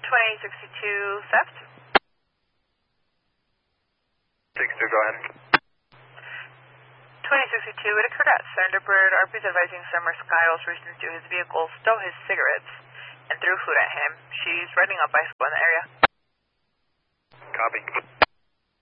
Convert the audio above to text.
2062 theft. 62, go ahead. 2062, it occurred at Thunderbird. RP is advising Summer Skiles reached into his vehicle, stole his cigarettes, and threw food at him. She's riding a bicycle in the area. Copy.